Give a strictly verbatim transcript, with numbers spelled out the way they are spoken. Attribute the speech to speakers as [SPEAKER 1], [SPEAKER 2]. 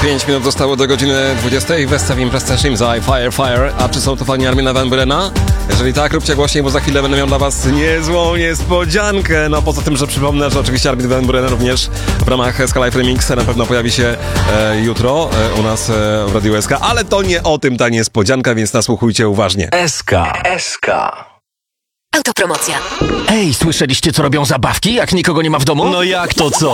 [SPEAKER 1] pięć minut zostało do godziny dwudziestej. Westawim Prestation za Fire Fire. A czy są to fani Armina van Burena? Jeżeli tak, róbcie głośniej, bo za chwilę będę miał dla was niezłą niespodziankę. No poza tym, że przypomnę, że oczywiście Armin van Buren również w ramach S K Live Remix na pewno pojawi się e, jutro e, u nas e, w Radiu S K. Ale to nie o tym ta niespodzianka, więc nasłuchujcie uważnie.
[SPEAKER 2] S K. S K.
[SPEAKER 3] Autopromocja.
[SPEAKER 2] Ej, słyszeliście, co robią zabawki, jak nikogo nie ma w domu?
[SPEAKER 4] No jak to co?